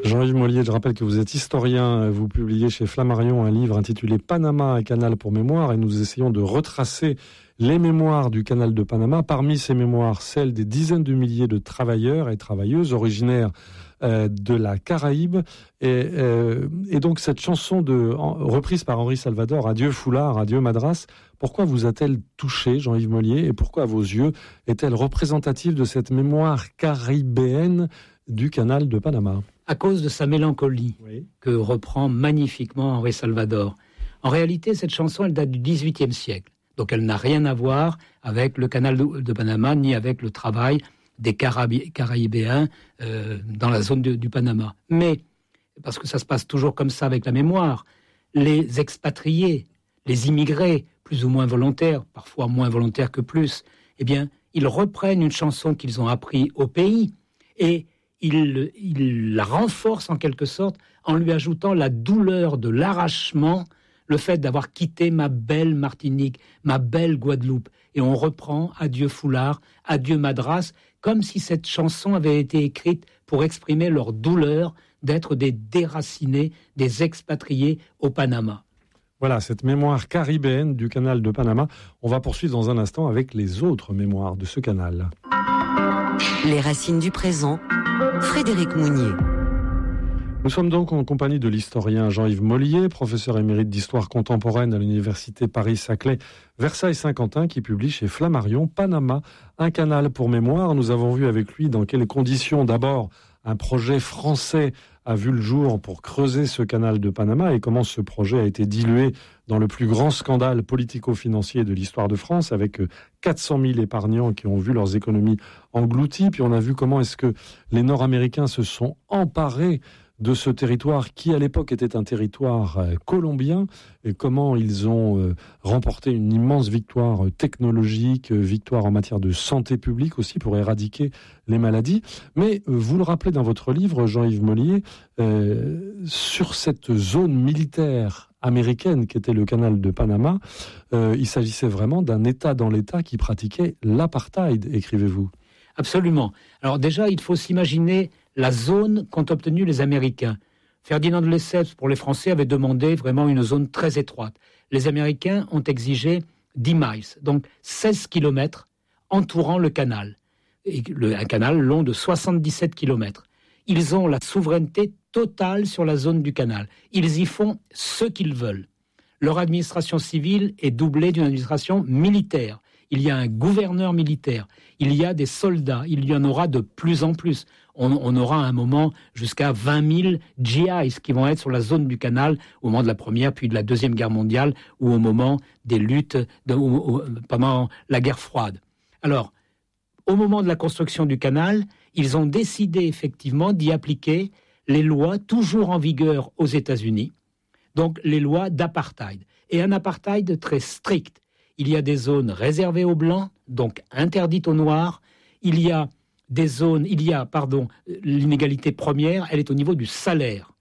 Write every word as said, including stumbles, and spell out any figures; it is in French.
Jean-Yves Mollier, je rappelle que vous êtes historien. Vous publiez chez Flammarion un livre intitulé Panama, un canal pour mémoire, et nous essayons de retracer les mémoires du canal de Panama. Parmi ces mémoires, celles des dizaines de milliers de travailleurs et travailleuses originaires euh, de la Caraïbe. Et, euh, et donc cette chanson de, en, reprise par Henri Salvador, Adieu Foulard, Adieu Madras, pourquoi vous a-t-elle touché, Jean-Yves Mollier, et pourquoi, à vos yeux, est-elle représentative de cette mémoire caribéenne du canal de Panama? À cause de sa mélancolie, oui, que reprend magnifiquement Henri Salvador. En réalité, cette chanson, elle date du dix-huitième siècle. Donc elle n'a rien à voir avec le canal de, de Panama, ni avec le travail des Carabi- Caraïbéens euh, dans la zone de, du Panama. Mais, parce que ça se passe toujours comme ça avec la mémoire, les expatriés, les immigrés, plus ou moins volontaires, parfois moins volontaires que plus, eh bien, ils reprennent une chanson qu'ils ont appris au pays et ils, ils la renforcent en quelque sorte en lui ajoutant la douleur de l'arrachement, le fait d'avoir quitté ma belle Martinique, ma belle Guadeloupe. Et on reprend Adieu Foulard, Adieu Madras, comme si cette chanson avait été écrite pour exprimer leur douleur d'être des déracinés, des expatriés au Panama. Voilà, cette mémoire caribéenne du canal de Panama. On va poursuivre dans un instant avec les autres mémoires de ce canal. Les racines du présent, Frédéric Mounier. Nous sommes donc en compagnie de l'historien Jean-Yves Mollier, professeur émérite d'histoire contemporaine à l'université Paris-Saclay Versailles-Saint-Quentin, qui publie chez Flammarion Panama, un canal pour mémoire. Nous avons vu avec lui dans quelles conditions, d'abord, un projet français a vu le jour pour creuser ce canal de Panama et comment ce projet a été dilué dans le plus grand scandale politico-financier de l'histoire de France, avec quatre cent mille épargnants qui ont vu leurs économies englouties. Puis on a vu comment est-ce que les Nord-Américains se sont emparés de ce territoire qui, à l'époque, était un territoire euh, colombien, et comment ils ont euh, remporté une immense victoire euh, technologique, euh, victoire en matière de santé publique aussi, pour éradiquer les maladies. Mais euh, vous le rappelez dans votre livre, Jean-Yves Mollier, euh, sur cette zone militaire américaine qui était le canal de Panama, euh, il s'agissait vraiment d'un État dans l'État qui pratiquait l'apartheid, écrivez-vous. Absolument. Alors déjà, il faut s'imaginer la zone qu'ont obtenue les Américains. Ferdinand de Lesseps, pour les Français, avait demandé vraiment une zone très étroite. Les Américains ont exigé dix miles, donc seize kilomètres entourant le canal. Et le, un canal long de soixante-dix-sept kilomètres. Ils ont la souveraineté totale sur la zone du canal. Ils y font ce qu'ils veulent. Leur administration civile est doublée d'une administration militaire. Il y a un gouverneur militaire, il y a des soldats, il y en aura de plus en plus. On, on aura à un moment jusqu'à vingt mille G Is qui vont être sur la zone du canal au moment de la Première puis de la Deuxième Guerre mondiale ou au moment des luttes de, ou, ou, pendant la guerre froide. Alors, au moment de la construction du canal, ils ont décidé effectivement d'y appliquer les lois toujours en vigueur aux États-Unis, donc les lois d'apartheid. Et un apartheid très strict. Il y a des zones réservées aux Blancs, donc interdites aux Noirs. Il y a des zones, il y a, pardon, l'inégalité première, elle est au niveau du salaire.